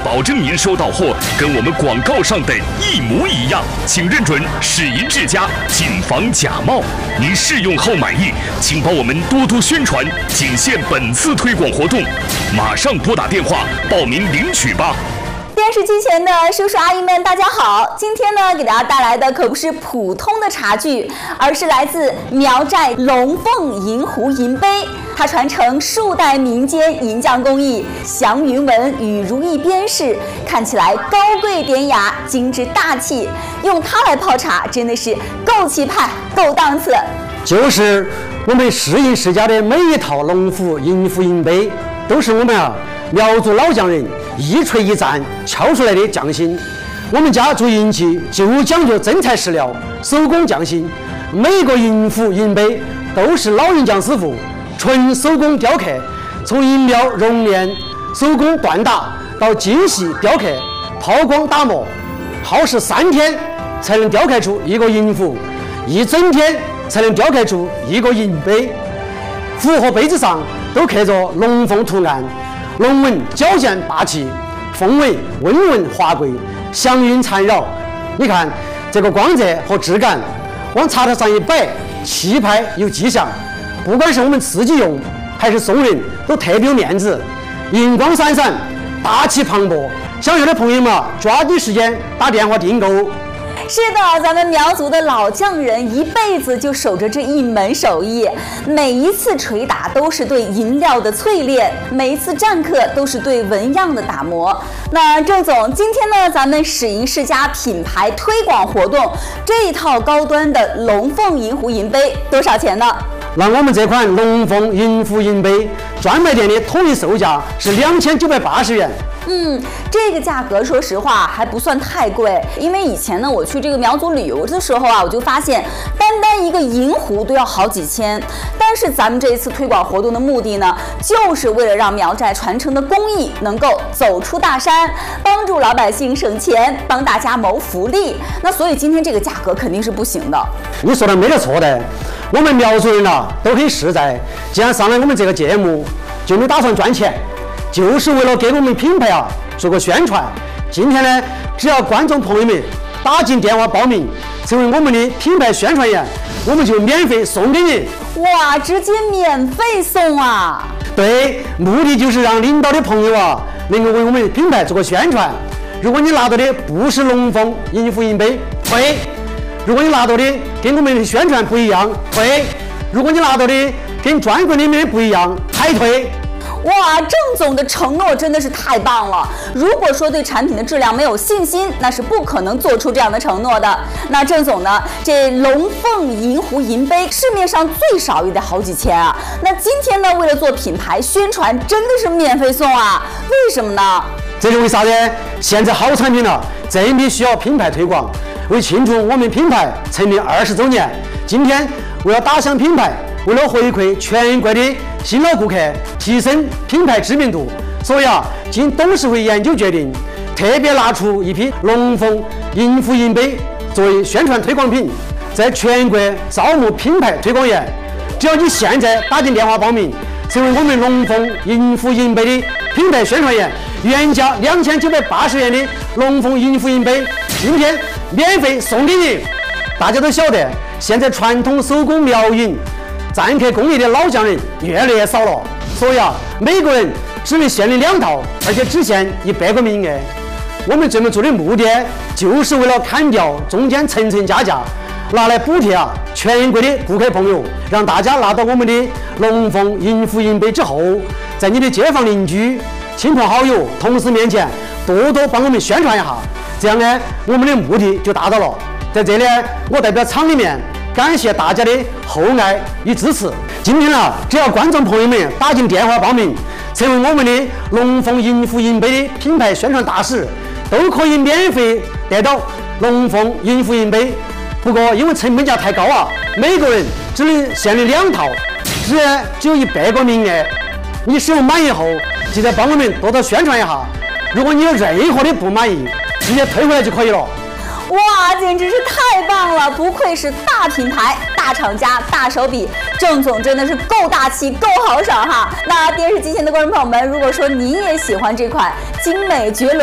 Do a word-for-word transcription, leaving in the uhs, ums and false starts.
保证您收到货跟我们广告上的一模一样，请认准史银之家，谨防假冒。您试用后满意，请帮我们多多宣传，仅限本次推广活动，马上拨打电话报名领取吧。 电视机前的叔叔阿姨们，大家好！今天呢，给大家带来的可不是普通的茶具，而是来自苗寨龙凤银壶银杯。它传承数代民间银匠工艺，祥云纹与如意边饰，看起来高贵典雅、精致大气。用它来泡茶，真的是够气派、够档次。 就是我们史银世家的每一套龙虎银壶银杯，都是我们啊苗族老匠人一锤一钻敲出来的匠心。我们家做银器就讲究真材实料，手工匠心。每个银壶银杯都是老银匠师傅纯手工雕刻，从银料熔炼、手工锻打到精细雕刻、抛光打磨，耗时三天才能雕刻出一个银壶，一整天才能雕刻出一个银杯。壶和杯子上都刻着龙凤图案，龙纹矫健霸气，凤尾温润华贵，祥云缠绕。你看这个光泽和质感，往茶台上一摆，气派有气象。不管是我们自己用还是送人，都特别有面子，银光闪闪，大气磅礴。想要的朋友们抓紧时间打电话订购。 是的，咱们苗族的老匠人一辈子就守着这一门手艺，每一次捶打都是对银料的淬炼，每一次篆刻都是对纹样的打磨。那郑总，今天呢，咱们史银世家品牌推广活动，这一套高端的龙凤银壶银杯多少钱呢？ 那我们这款龙凤银壶银杯专卖店的统一售价是两千九百八十元。 嗯，这个价格说实话还不算太贵，因为以前呢我去这个苗族旅游的时候啊，我就发现单单一个银壶都要好几千。但是咱们这一次推广活动的目的呢，就是为了让苗寨传承的工艺能够走出大山，帮助老百姓省钱，帮大家谋福利。那所以今天这个价格肯定是不行的。 你说的没得错的，我们苗族人啊都很实在，既然上来我们这个节目，就没打算赚钱，就是为了给我们品牌啊做个宣传。今天呢，只要观众朋友们打进电话报名，成为我们的品牌宣传员，我们就免费送给你。 哇，直接免费送啊！ 对，目的就是让领导的朋友啊能够为我们品牌做个宣传。如果你拿到的不是龙凤银壶银杯，退；如果你拿到的跟我们的宣传不一样，退；如果你拿到的跟专柜里面不一样，还退。 哇，郑总的承诺真的是太棒了！如果说对产品的质量没有信心，那是不可能做出这样的承诺的。那郑总呢，这龙凤银壶银杯市面上最少也得好几千啊。那今天呢，为了做品牌宣传，真的是免费送啊？为什么呢？ 这是为啥呢？现在好产品了，真的需要品牌推广。为庆祝我们品牌成立二十周年，今天为了打响品牌，为了回馈全国的新老顾客，提升品牌知名度，所以啊，经董事会研究决定，特别拿出一批龙凤银壶银杯作为宣传推广品，在全国招募品牌推广员。只要你现在打进电话报名，成为我们龙凤银壶银杯的品牌宣传员，原价两千九百八十元的龙凤银壶银杯，今天免费送给你。大家都晓得，现在传统手工苗银篆刻工艺的老匠人越来越少了，所以啊，每个人只能限领两套，而且只限一百个名额。我们这么做的目的，就是为了砍掉中间层层加价，拿来补贴啊全国的顾客朋友，让大家拿到我们的龙凤银壶银杯之后，在你的街坊邻居、亲朋好友、同事面前多多帮我们宣传一下，这样呢，我们的目的就达到了。在这里，我代表厂里面感谢大家的厚爱与支持。今天啊，只要观众朋友们打进电话报名，成为我们的龙凤银壶银杯的品牌宣传大使，都可以免费得到龙凤银壶银杯。不过因为成本价太高啊，每个人只能限领两套，只只有一百个名额。你使用满意后，记得帮我们多多宣传一下。如果你有任何的不满意，直接退回来就可以了。 哇，简直是太棒了！不愧是大品牌、大厂家、大手笔，郑总真的是够大气、够豪爽哈。那电视机前的观众朋友们，如果说您也喜欢这款精美绝伦